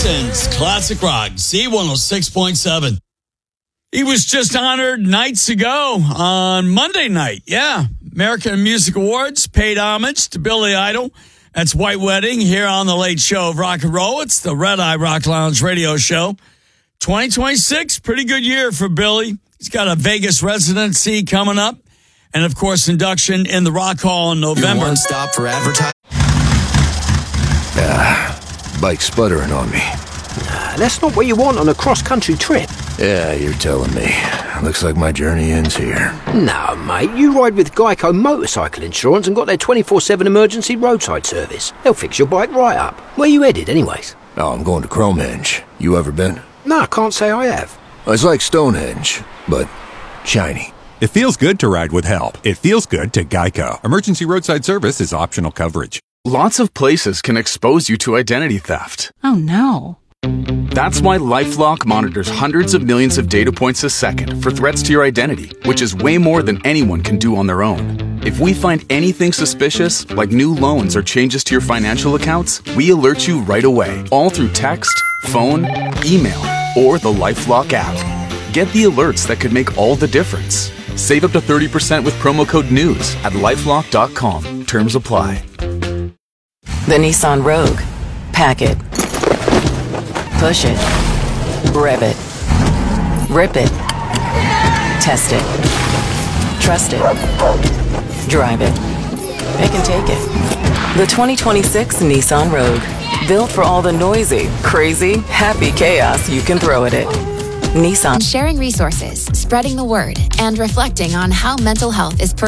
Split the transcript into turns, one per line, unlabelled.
Parsons, Classic Rock, Z106.7. He was just honored nights ago on Monday night. Yeah, American Music Awards paid homage to Billy Idol. That's White Wedding here on the Late Show of Rock and Roll. It's the Red Eye Rock Lounge radio show. 2026, pretty good year for Billy. He's got a Vegas residency coming up. And, of course, induction in the Rock Hall in November.
Your one stop for advertising.
Bike sputtering on me.
That's not what you want on a cross-country trip.
Yeah, you're telling me. Looks like my journey ends here.
No, mate, you ride with Geico Motorcycle Insurance and got their 24/7 emergency roadside service. They'll fix your bike right up. Where you headed, anyways?
Oh, I'm going to Cromehenge. You ever been?
No, I can't say I have.
It's like Stonehenge, but shiny.
It feels good to ride with help. It feels good to Geico. Emergency roadside service is optional coverage.
Lots of places can expose you to identity theft.
Oh, no.
That's why LifeLock monitors hundreds of millions of data points a second for threats to your identity, which is way more than anyone can do on their own. If we find anything suspicious, like new loans or changes to your financial accounts, we alert you right away, all through text, phone, email, or the LifeLock app. Get the alerts that could make all the difference. Save up to 30% with promo code NEWS at LifeLock.com. Terms apply.
The Nissan Rogue. Pack it. Push it. Rev it. Rip it. Test it. Trust it. Drive it. Pick and take it. The 2026 Nissan Rogue. Built for all the noisy, crazy, happy chaos you can throw at it. Nissan.
Sharing resources, spreading the word, and reflecting on how mental health is